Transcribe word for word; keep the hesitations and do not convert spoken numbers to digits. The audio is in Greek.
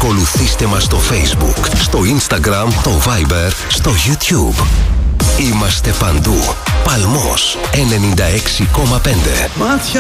Ακολουθήστε μας στο Facebook, στο Instagram, το Viber, στο YouTube. Είμαστε παντού. Παλμός ενενήντα έξι κόμμα πέντε. Μάτια